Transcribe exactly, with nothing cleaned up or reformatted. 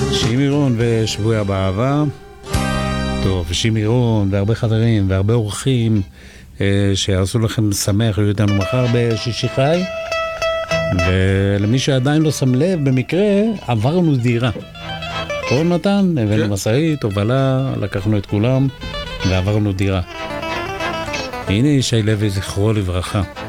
שימירון ושבויה באהבה. טוב, שימירון והרבה חברים והרבה אורחים אה, שיעשו לכם שמח להיות איתנו מחר בשישי חי. ולמי שעדיין לא שם לב, במקרה עברנו דירה. כל נתן, הבאנו כן. מסעית, הובלה, לקחנו את כולם ועברנו דירה. הנה ישי לוי זכרו לברכה.